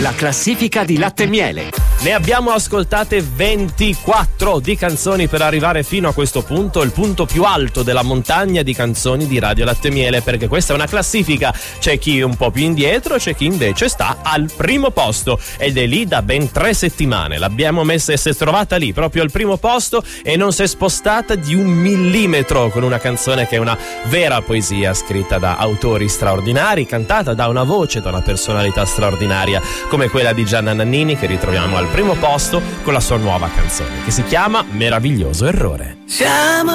la classifica di Latte e Miele. Ne abbiamo ascoltate 24 di canzoni per arrivare fino a questo punto, il punto più alto della montagna di canzoni di Radio Latte e Miele, perché questa è una classifica. C'è chi è un po' più indietro, c'è chi invece sta al primo posto ed è lì da ben 3 settimane. L'abbiamo messa e si è trovata lì proprio al primo posto e non si è spostata di 1 millimetro, con una canzone che è una vera poesia scritta da autori straordinari, cantata da una voce, da una personalità straordinaria come quella di Gianna Nannini, che ritroviamo al primo posto con la sua nuova canzone che si chiama Meraviglioso Errore. Siamo